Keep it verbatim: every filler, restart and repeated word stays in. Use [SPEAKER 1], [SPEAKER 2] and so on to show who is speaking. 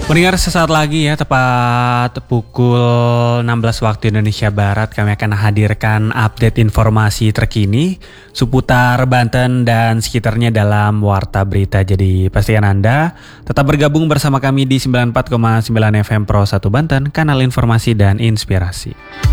[SPEAKER 1] Pendengar, sesaat lagi ya, tepat pukul enam belas waktu Indonesia Barat, kami akan hadirkan update informasi terkini seputar Banten dan sekitarnya dalam Warta Berita. Jadi pastikan Anda tetap bergabung bersama kami di sembilan puluh empat koma sembilan F M Pro satu Banten, kanal informasi dan inspirasi.